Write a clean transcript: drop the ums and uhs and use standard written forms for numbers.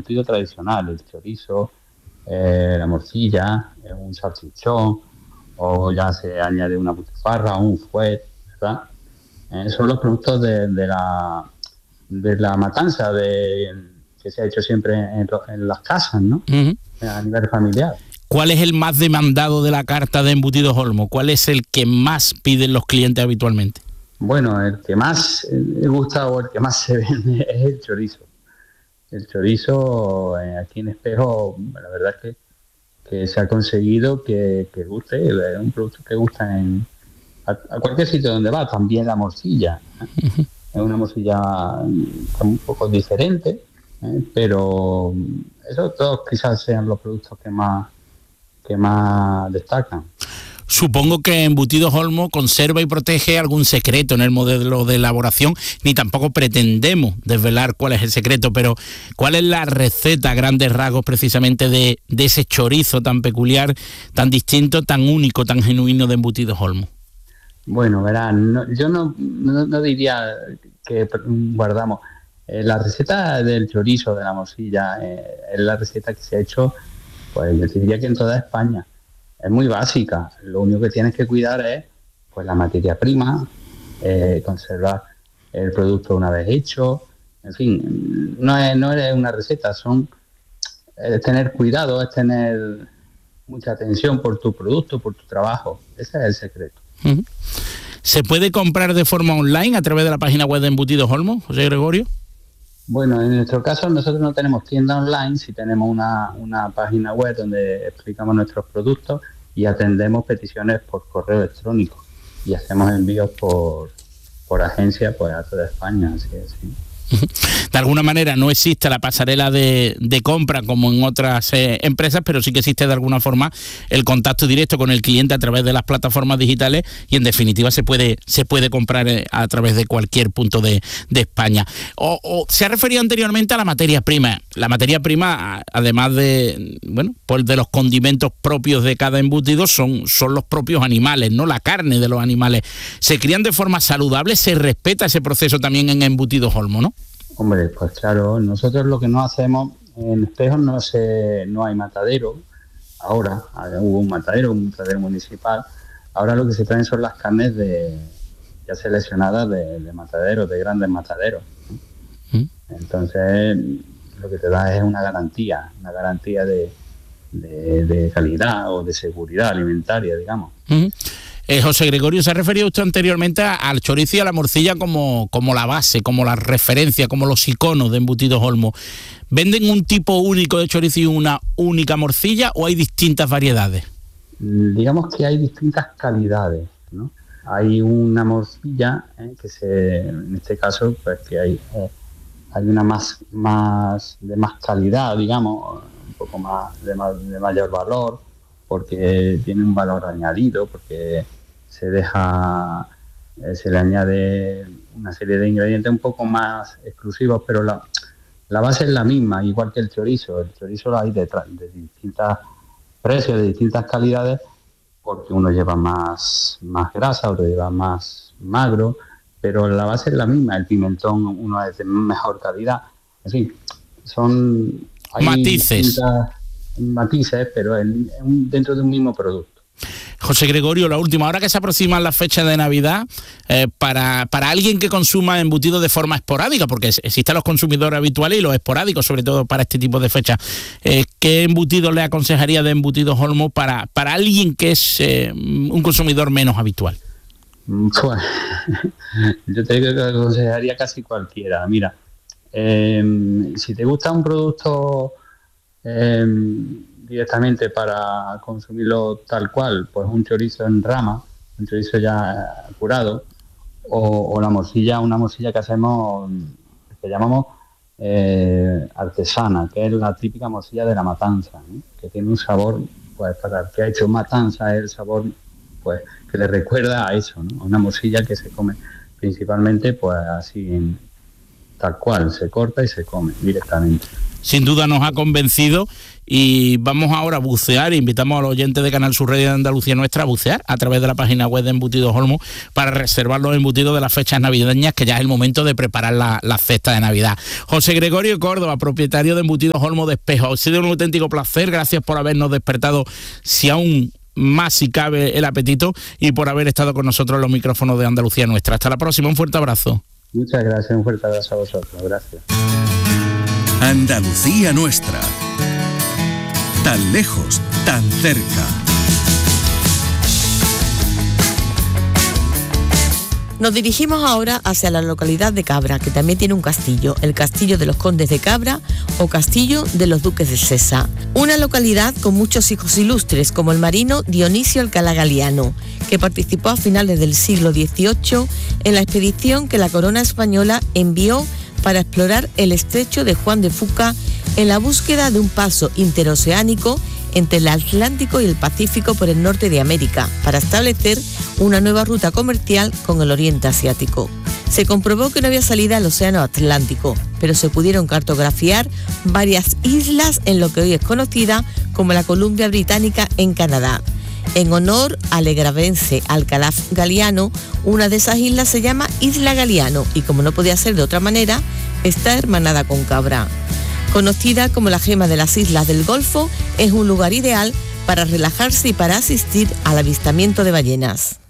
embutido tradicional, el chorizo, la morcilla, un salchichón, o ya se añade una butifarra, un fuet, ¿verdad? Son los productos de la matanza que se ha hecho siempre en las casas, ¿no? Uh-huh. A nivel familiar. ¿Cuál es el más demandado de la carta de embutidos Olmo? ¿Cuál es el que más piden los clientes habitualmente? Bueno, el que más me gusta o el que más se vende es el chorizo. El chorizo aquí en Espejo, la verdad es que se ha conseguido que guste, es un producto que gusta a cualquier sitio donde va, también la morcilla. Uh-huh. Es una morcilla un poco diferente, pero esos todos quizás sean los productos que más destacan. Supongo que Embutidos Olmo conserva y protege algún secreto en el modelo de elaboración, ni tampoco pretendemos desvelar cuál es el secreto, pero ¿cuál es la receta a grandes rasgos precisamente de ese chorizo tan peculiar, tan distinto, tan único, tan genuino de Embutidos Olmo? Bueno, verán, yo no diría que guardamos. La receta del chorizo, de la morcilla, es la receta que se ha hecho, pues yo diría que en toda España. Es muy básica. Lo único que tienes que cuidar es pues la materia prima, conservar el producto una vez hecho. En fin, no es una receta, es tener cuidado, es tener mucha atención por tu producto, por tu trabajo. Ese es el secreto. Uh-huh. ¿Se puede comprar de forma online a través de la página web de Embutidos Olmo, José Gregorio? Bueno, en nuestro caso nosotros no tenemos tienda online, sí tenemos una página web donde explicamos nuestros productos y atendemos peticiones por correo electrónico y hacemos envíos por agencia pues, a toda España, así es. Sí. De alguna manera no existe la pasarela de compra como en otras empresas, pero sí que existe de alguna forma el contacto directo con el cliente a través de las plataformas digitales y en definitiva se puede comprar a través de cualquier punto de España. O se ha referido anteriormente a la materia prima. La materia prima, además de de los condimentos propios de cada embutido, son los propios animales, no la carne de los animales. ¿Se crían de forma saludable? ¿Se respeta ese proceso también en Embutidos Olmo, no? Hombre, pues claro, nosotros lo que no hacemos en Espejo no hay matadero. Ahora hubo un matadero municipal. Ahora lo que se traen son las carnes ya seleccionadas de mataderos, de grandes mataderos. Entonces, lo que te da es una garantía de calidad o de seguridad alimentaria, digamos. José Gregorio, se ha referido usted anteriormente al chorizo y a la morcilla como la base, como la referencia, como los iconos de Embutidos Olmo. ¿Venden un tipo único de chorizo y una única morcilla o hay distintas variedades? Digamos que hay distintas calidades, ¿no? Hay una morcilla en este caso, pues que hay una de más calidad, digamos, un poco más de mayor valor, porque tiene un valor añadido, porque se le añade una serie de ingredientes un poco más exclusivos, pero la base es la misma, igual que el chorizo. El chorizo lo hay de distintos precios, de distintas calidades, porque uno lleva más grasa, otro lleva más magro, pero la base es la misma. El pimentón uno es de mejor calidad. En fin, hay matices, pero dentro de un mismo producto. José Gregorio, la última, ahora que se aproximan las fechas de Navidad, para alguien que consuma embutidos de forma esporádica, porque existen los consumidores habituales y los esporádicos, sobre todo para este tipo de fechas, ¿qué embutido le aconsejaría de Embutidos Olmo para alguien que es un consumidor menos habitual? Pues, yo te digo que aconsejaría casi cualquiera. Mira, si te gusta un producto directamente para consumirlo tal cual, pues un chorizo en rama, un chorizo ya curado, o una morcilla que hacemos, que llamamos artesana, que es la típica morcilla de la matanza, ¿no? Que tiene un sabor, pues para el que ha hecho matanza, es el sabor pues que le recuerda a eso, ¿no? A una morcilla que se come principalmente pues así tal cual, se corta y se come directamente. Sin duda nos ha convencido y vamos ahora a bucear. Invitamos a los oyentes de Canal Sur Radio de Andalucía Nuestra a bucear a través de la página web de Embutidos Olmo para reservar los embutidos de las fechas navideñas, que ya es el momento de preparar la cesta de Navidad. José Gregorio Córdoba, propietario de Embutidos Olmo de Espejo, ha sido un auténtico placer. Gracias por habernos despertado, si aún más si cabe, el apetito, y por haber estado con nosotros en los micrófonos de Andalucía Nuestra. Hasta la próxima, un fuerte abrazo. Muchas gracias, un fuerte abrazo a vosotros. Gracias. Andalucía Nuestra. Tan lejos, tan cerca. Nos dirigimos ahora hacia la localidad de Cabra, que también tiene un castillo, el Castillo de los Condes de Cabra o Castillo de los Duques de Sesa. Una localidad con muchos hijos ilustres, como el marino Dionisio Alcalá Galiano, que participó a finales del siglo XVIII en la expedición que la corona española envió para explorar el estrecho de Juan de Fuca en la búsqueda de un paso interoceánico entre el Atlántico y el Pacífico por el norte de América, para establecer una nueva ruta comercial con el Oriente Asiático. Se comprobó que no había salida al Océano Atlántico, pero se pudieron cartografiar varias islas en lo que hoy es conocida como la Columbia Británica en Canadá. En honor al egravense Alcalá Galiano, una de esas islas se llama Isla Galiano y, como no podía ser de otra manera, está hermanada con Cabra. Conocida como la gema de las islas del Golfo, es un lugar ideal para relajarse y para asistir al avistamiento de ballenas.